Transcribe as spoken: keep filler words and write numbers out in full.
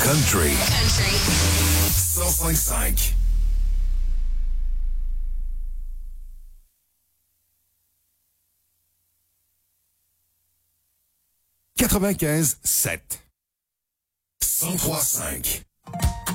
Country. Country. cent cinq virgule cinq. quatre-vingt-quinze sept. cent trois cinq.